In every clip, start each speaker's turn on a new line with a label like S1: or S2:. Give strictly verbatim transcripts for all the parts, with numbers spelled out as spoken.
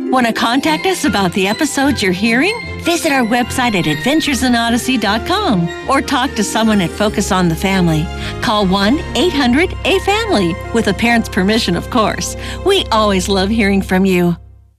S1: Want to contact us about the episodes you're hearing? Visit our website at adventures in odyssey dot com or talk to someone at Focus on the Family. Call one eight hundred A family, with a parent's permission, of course. We always love hearing from you.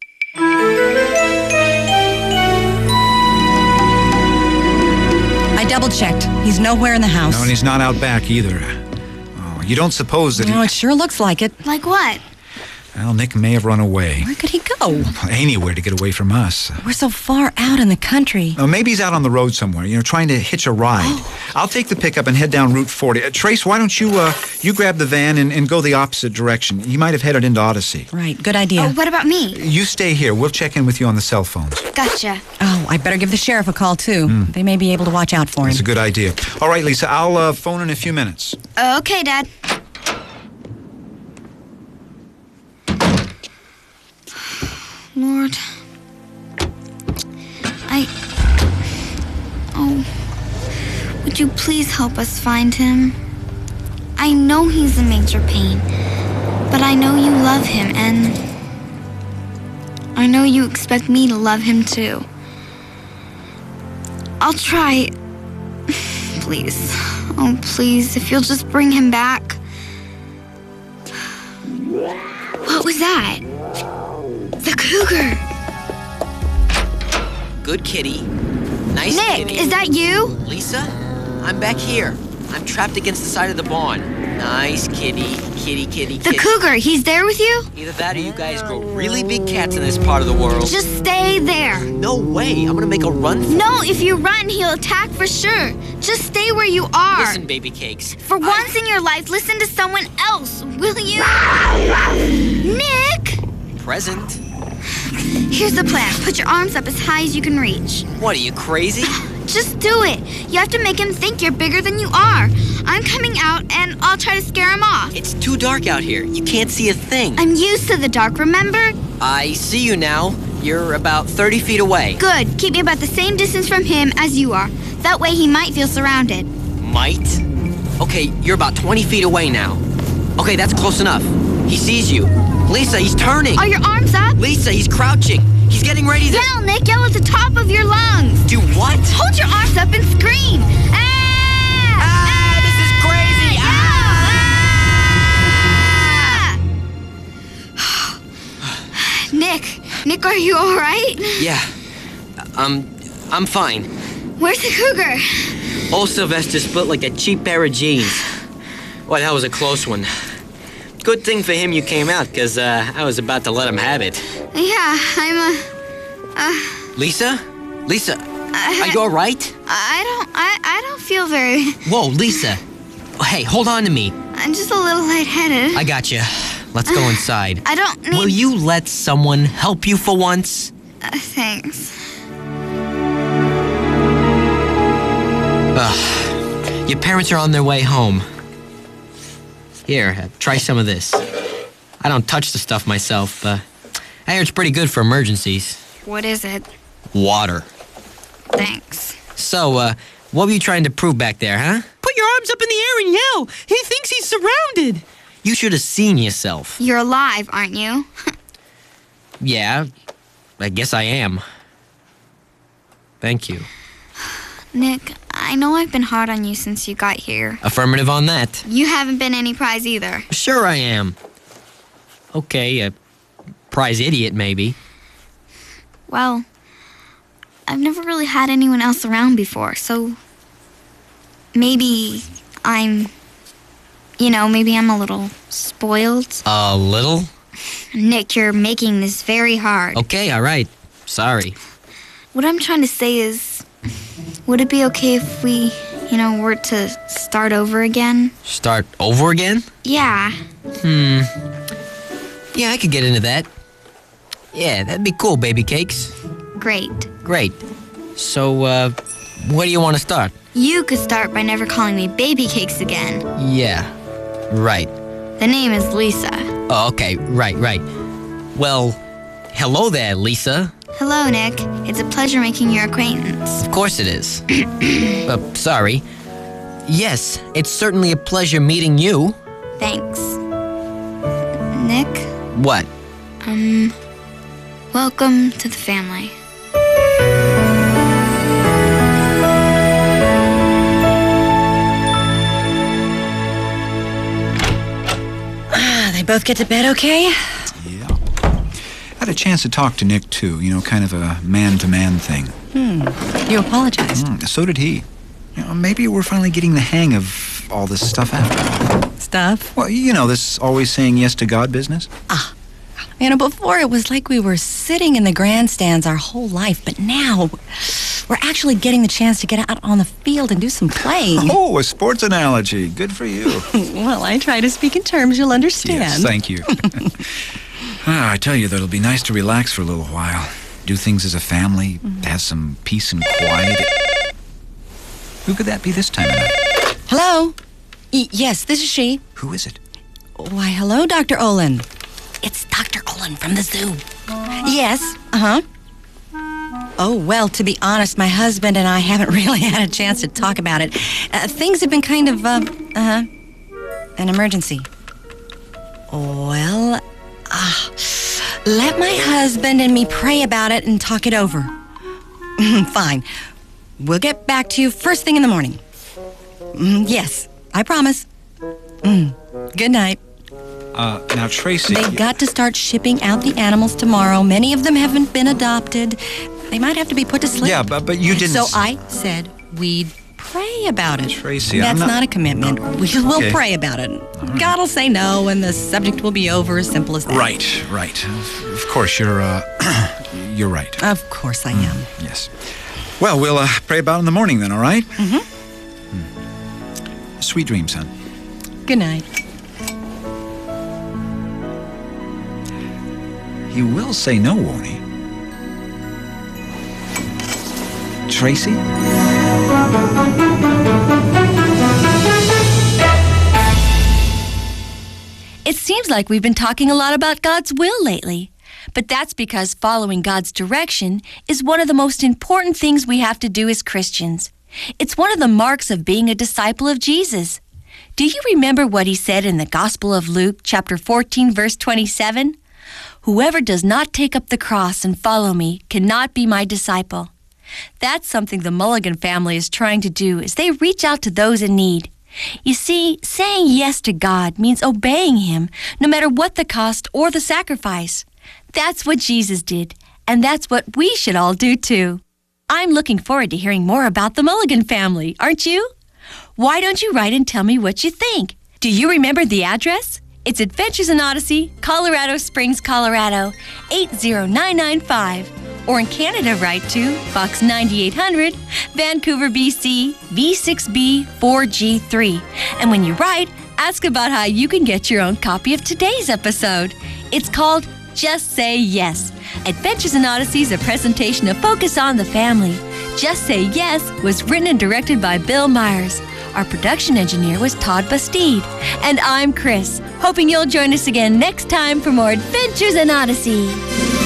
S2: I double-checked. He's nowhere in the house.
S3: No, and he's not out back either. Oh, you don't suppose that he...
S2: No, it sure looks like it.
S4: Like what?
S3: Well, Nick may have run away.
S2: Where could he go?
S3: Anywhere to get away from us.
S2: We're so far out in the country.
S3: Oh, maybe he's out on the road somewhere, you know, trying to hitch a ride. Oh. I'll take the pickup and head down Route forty. Uh, Trace, why don't you uh, you grab the van and, and go the opposite direction? He might have headed into Odyssey.
S2: Right, good idea.
S4: Oh, what about me?
S3: You stay here. We'll check in with you on the cell phones.
S4: Gotcha.
S2: Oh, I better give the sheriff a call, too. Mm. They may be able to watch out for him.
S3: That's a good idea. All right, Lisa, I'll uh, phone in a few minutes.
S4: Okay, Dad. Lord, I... Oh, would you please help us find him? I know he's in major pain, but I know you love him, and I know you expect me to love him too. I'll try. Please. Oh, please, if you'll just bring him back. What was that? The cougar.
S5: Good kitty. Nice
S4: Nick,
S5: kitty.
S4: is that you?
S5: Lisa, I'm back here. I'm trapped against the side of the barn. Nice kitty, kitty, kitty,
S4: The
S5: kitty.
S4: cougar, he's there with you?
S5: Either that or you guys grow really big cats in this part of the world.
S4: Just stay there.
S5: No way. I'm gonna make a run for
S4: No, if you run, he'll attack for sure. Just stay where you are.
S5: Listen, baby cakes.
S4: For
S5: I...
S4: once in your life, listen to someone else, will you? Nick!
S5: Present.
S4: Here's the plan. Put your arms up as high as you can reach.
S5: What, are you crazy?
S4: Just do it. You have to make him think you're bigger than you are. I'm coming out, and I'll try to scare him off.
S5: It's too dark out here. You can't see a thing.
S4: I'm used to the dark, remember?
S5: I see you now. You're about thirty feet away.
S4: Good. Keep me about the same distance from him as you are. That way he might feel surrounded.
S5: Might? Okay, you're about twenty feet away now. Okay, that's close enough. He sees you. Lisa, he's turning.
S4: Are your arms up?
S5: Lisa, he's crouching. He's getting ready to...
S4: Yell, Nick. Yell at the top of your lungs.
S5: Do what?
S4: Hold your arms up and scream. Ah!
S5: Ah,
S4: this is crazy. Ah! Nick. Nick, are you all right?
S5: Yeah. Um, I'm fine.
S4: Where's the cougar?
S5: Old Sylvester split like a cheap pair of jeans. Well, that was a close one. Good thing for him you came out, because uh, I was about to let him have it.
S4: Yeah, I'm a... Uh,
S5: Lisa? Lisa,
S4: uh,
S5: are you all right?
S4: I don't... I, I don't feel very...
S5: Whoa, Lisa. Hey, hold on to me.
S4: I'm just a little lightheaded.
S5: I got you. Let's go inside.
S4: I don't need...
S5: Will you let someone help you for once?
S4: Uh, thanks.
S5: Ugh. Your parents are on their way home. Here, uh, try some of this. I don't touch the stuff myself, but I hear it's pretty good for emergencies.
S4: What is it?
S5: Water.
S4: Thanks.
S5: So, uh, what were you trying to prove back there, huh? Put your arms up in the air and yell. He thinks he's surrounded. You should have seen yourself.
S4: You're alive, aren't you?
S5: Yeah, I guess I am. Thank you.
S4: Nick, I know I've been hard on you since you got here.
S5: Affirmative on that.
S4: You haven't been any prize either.
S5: Sure I am. Okay, a prize idiot, maybe.
S4: Well, I've never really had anyone else around before, so maybe I'm, you know, maybe I'm a little spoiled.
S5: A little?
S4: Nick, you're making this very hard.
S5: Okay, all right. Sorry.
S4: What I'm trying to say is, would it be okay if we, you know, were to start over again?
S5: Start over again?
S4: Yeah.
S5: Hmm. Yeah, I could get into that. Yeah, that'd be cool, baby cakes.
S4: Great.
S5: Great. So, uh, where do you want to start?
S4: You could start by never calling me baby cakes again.
S5: Yeah, right.
S4: The name is Lisa.
S5: Oh, okay, right, right. Well, hello there, Lisa.
S4: Hello, Nick. It's a pleasure making your acquaintance.
S5: Of course it is. uh, sorry. Yes, it's certainly a pleasure meeting you.
S4: Thanks. Nick?
S5: What?
S4: Um, Welcome to the family.
S2: Ah, they both get to bed okay?
S3: Yeah. I had a chance to talk to Nick, too. You know, kind of a man-to-man thing.
S2: Hmm. You apologized.
S3: Mm, so did he. You know, maybe we're finally getting the hang of all this stuff after all.
S2: Stuff?
S3: Well, you know, this always saying yes to God business.
S2: Ah. You know, before it was like we were sitting in the grandstands our whole life, but now we're actually getting the chance to get out on the field and do some playing.
S3: Oh, a sports analogy. Good for you.
S2: Well, I try to speak in terms you'll understand.
S3: Yes, thank you. ah, I tell you, that it'll be nice to relax for a little while. Do things as a family, mm-hmm. have some peace and quiet. Who could that be this time of night?
S2: Hello? Y- yes, this is she.
S3: Who is it?
S2: Why, hello, Doctor Olin. It's Doctor Olin from the zoo. Yes, uh-huh. Oh, well, to be honest, my husband and I haven't really had a chance to talk about it. Uh, things have been kind of, uh, uh-huh, an emergency. Well, uh, let my husband and me pray about it and talk it over. Fine. We'll get back to you first thing in the morning. Mm, yes, I promise. Mm. Good night.
S3: Uh, now, Tracy...
S2: They got to start shipping out the animals tomorrow. Many of them haven't been adopted. They might have to be put to sleep.
S3: Yeah, but, but you didn't...
S2: So I said we'd pray about it.
S3: Tracy,
S2: That's
S3: I'm not...
S2: not a commitment.
S3: No.
S2: We will
S3: Okay.
S2: pray about it.
S3: right.
S2: God will say no, and the subject will be over, as simple as that.
S3: Right, right. Of course, you're, uh... you're right.
S2: Of course I am.
S3: Mm, yes. Well, we'll uh, pray about it in the morning then, all right?
S2: Mm-hmm.
S3: Mm. Sweet dreams, son.
S2: Good night.
S3: He will say no, won't he? Tracy?
S1: It seems like we've been talking a lot about God's will lately. But that's because following God's direction is one of the most important things we have to do as Christians. It's one of the marks of being a disciple of Jesus. Do you remember what he said in the Gospel of Luke, chapter fourteen, verse twenty-seven? Whoever does not take up the cross and follow me cannot be my disciple. That's something the Mulligan family is trying to do as they reach out to those in need. You see, saying yes to God means obeying him, no matter what the cost or the sacrifice. That's what Jesus did, and that's what we should all do too. I'm looking forward to hearing more about the Mulligan family, aren't you? Why don't you write and tell me what you think? Do you remember the address? It's Adventures in Odyssey, Colorado Springs, Colorado, eight zero nine nine five. Or in Canada, write to Box ninety-eight hundred, Vancouver, B C, V six B four G three. And when you write, ask about how you can get your own copy of today's episode. It's called Just Say Yes. Adventures in Odyssey is a presentation of Focus on the Family. Just Say Yes was written and directed by Bill Myers. Our production engineer was Todd Bastide. And I'm Chris, hoping you'll join us again next time for more Adventures in Odyssey.